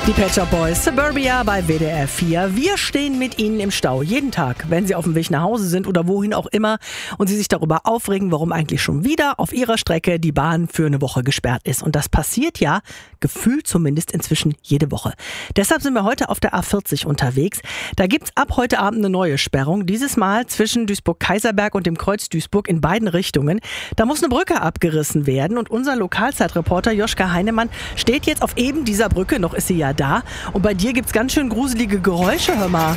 Die Pet Shop Boys, Suburbia bei WDR 4. Wir stehen mit Ihnen im Stau jeden Tag, wenn Sie auf dem Weg nach Hause sind oder wohin auch immer und Sie sich darüber aufregen, warum eigentlich schon wieder auf Ihrer Strecke die Bahn für eine Woche gesperrt ist. Und das passiert ja, gefühlt zumindest inzwischen jede Woche. Deshalb sind wir heute auf der A40 unterwegs. Da gibt's ab heute Abend eine neue Sperrung, dieses Mal zwischen Duisburg-Kaiserberg und dem Kreuz Duisburg in beiden Richtungen. Da muss eine Brücke abgerissen werden und unser Lokalzeitreporter Joschka Heinemann steht jetzt auf eben dieser Brücke, noch ist sie ja da. Und bei dir gibt's ganz schön gruselige Geräusche, hör mal.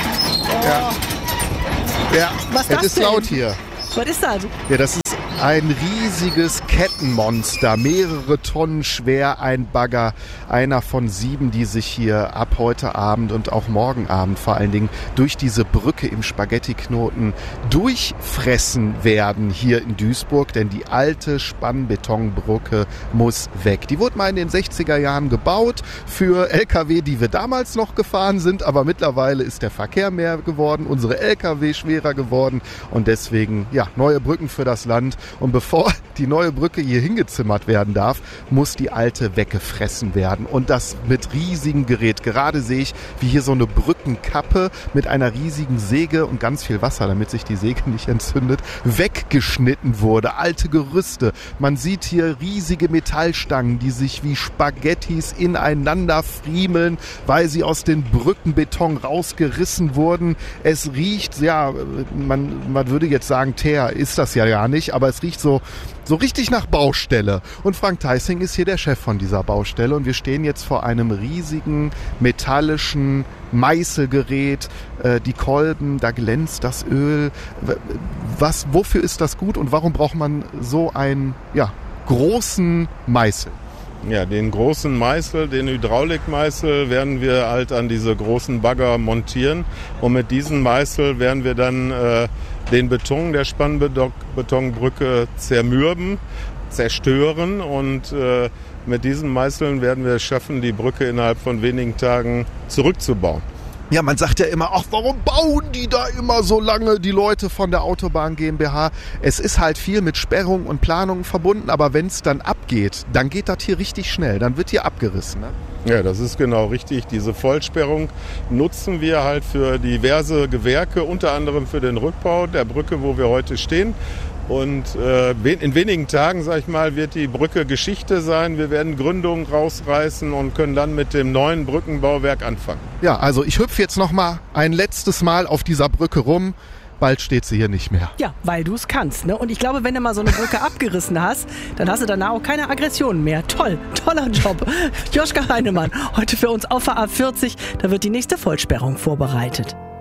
Ja, Was ist es das ist denn? laut hier. Was ist das? Ja, das ist ein riesiges Kettenmonster, mehrere Tonnen schwer, ein Bagger, einer von 7, die sich hier ab heute Abend und auch morgen Abend vor allen Dingen durch diese Brücke im Spaghettiknoten durchfressen werden hier in Duisburg, denn die alte Spannbetonbrücke muss weg. Die wurde mal in den 60er Jahren gebaut für LKW, die wir damals noch gefahren sind, aber mittlerweile ist der Verkehr mehr geworden, unsere LKW schwerer geworden und deswegen, ja, neue Brücken für das Land. Und bevor die neue Brücke hier hingezimmert werden darf, muss die alte weggefressen werden. Und das mit riesigem Gerät. Gerade sehe ich, wie hier so eine Brückenkappe mit einer riesigen Säge und ganz viel Wasser, damit sich die Säge nicht entzündet, weggeschnitten wurde. Alte Gerüste. Man sieht hier riesige Metallstangen, die sich wie Spaghettis ineinander friemeln, weil sie aus den Brückenbeton rausgerissen wurden. Es riecht, ja, man würde jetzt sagen, Teer ist das ja gar nicht, aber es riecht so richtig nach Baustelle. Und Frank Theissing ist hier der Chef von dieser Baustelle und wir stehen jetzt vor einem riesigen metallischen Meißelgerät. Die Kolben, da glänzt das Öl. Wofür ist das gut und warum braucht man so einen großen Meißel? Ja, den großen Meißel, den Hydraulikmeißel, werden wir halt an diese großen Bagger montieren. Und mit diesem Meißel werden wir dann den Beton der Spannbetonbrücke zermürben, zerstören. Und mit diesen Meißeln werden wir es schaffen, die Brücke innerhalb von wenigen Tagen zurückzubauen. Ja, man sagt ja immer, ach, warum bauen die da immer so lange, die Leute von der Autobahn GmbH? Es ist halt viel mit Sperrung und Planung verbunden, aber wenn es dann abgeht, dann geht das hier richtig schnell, dann wird hier abgerissen. Ne? Ja, das ist genau richtig. Diese Vollsperrung nutzen wir halt für diverse Gewerke, unter anderem für den Rückbau der Brücke, wo wir heute stehen. Und in wenigen Tagen, sag ich mal, wird die Brücke Geschichte sein. Wir werden Gründungen rausreißen und können dann mit dem neuen Brückenbauwerk anfangen. Ja, also ich hüpfe jetzt noch mal ein letztes Mal auf dieser Brücke rum. Bald steht sie hier nicht mehr. Ja, weil du es kannst, ne? Und ich glaube, wenn du mal so eine Brücke abgerissen hast, dann hast du danach auch keine Aggressionen mehr. Toller Job. Joschka Heinemann, heute für uns auf der A40, da wird die nächste Vollsperrung vorbereitet.